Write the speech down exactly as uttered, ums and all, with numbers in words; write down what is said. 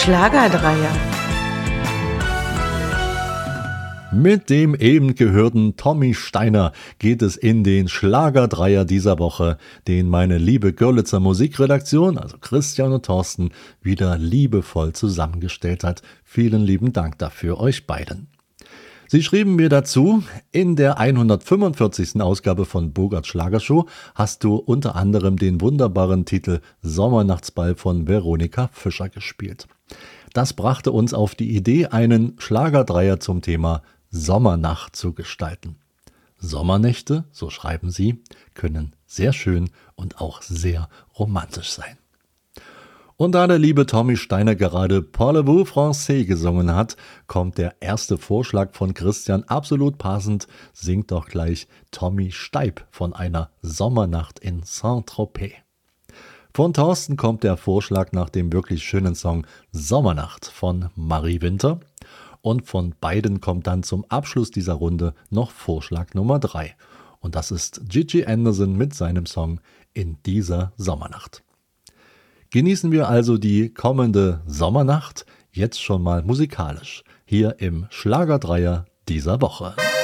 Schlagerdreier. Mit dem eben gehörten Tommy Steiner geht es in den Schlagerdreier dieser Woche, den meine liebe Görlitzer Musikredaktion, also Christian und Thorsten, wieder liebevoll zusammengestellt hat. Vielen lieben Dank dafür euch beiden. Sie schrieben mir dazu, in der hundertfünfundvierzigsten Ausgabe von Bogarts Schlagershow hast du unter anderem den wunderbaren Titel Sommernachtsball von Veronika Fischer gespielt. Das brachte uns auf die Idee, einen Schlagerdreier zum Thema Sommernacht zu gestalten. Sommernächte, so schreiben sie, können sehr schön und auch sehr romantisch sein. Und da der liebe Tommy Steiner gerade Parlez-vous français gesungen hat, kommt der erste Vorschlag von Christian absolut passend. Singt doch gleich Tommy Steib von einer Sommernacht in Saint-Tropez. Von Thorsten kommt der Vorschlag nach dem wirklich schönen Song Sommernacht von Marie Winter. Und von beiden kommt dann zum Abschluss dieser Runde noch Vorschlag Nummer drei. Und das ist Gigi Anderson mit seinem Song In dieser Sommernacht. Genießen wir also die kommende Sommernacht jetzt schon mal musikalisch, hier im Schlagerdreier dieser Woche.